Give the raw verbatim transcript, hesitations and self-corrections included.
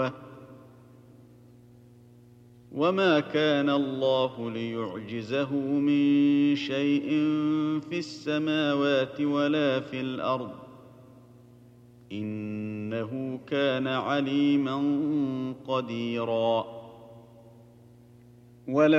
قوة وما كان الله ليعجزه من شيء في السماوات ولا في الأرض إنه كان عليما قديرا.